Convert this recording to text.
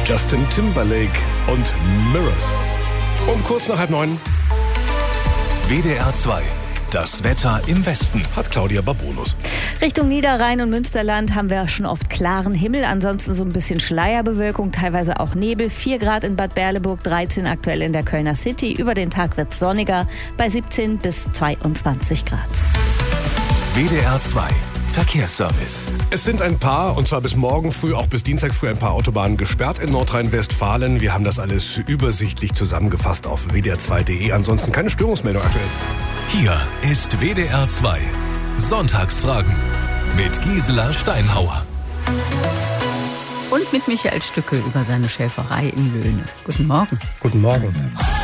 Justin Timberlake und Mirrors. Um kurz nach 8:30. WDR 2. Das Wetter im Westen. Hat Claudia Babonus. Richtung Niederrhein und Münsterland haben wir schon oft klaren Himmel, ansonsten so ein bisschen Schleierbewölkung, teilweise auch Nebel. 4 Grad in Bad Berleburg, 13 aktuell in der Kölner City. Über den Tag wird es sonniger bei 17 bis 22 Grad. WDR 2. Verkehrsservice. Es sind ein paar, und zwar bis morgen früh, auch bis Dienstag früh, ein paar Autobahnen gesperrt in Nordrhein-Westfalen. Wir haben das alles übersichtlich zusammengefasst auf wdr2.de. Ansonsten keine Störungsmeldung aktuell. Hier ist WDR 2. Sonntagsfragen mit Gisela Steinhauer. Und mit Michael Stückel über seine Schäferei in Löhne. Guten Morgen. Guten Morgen.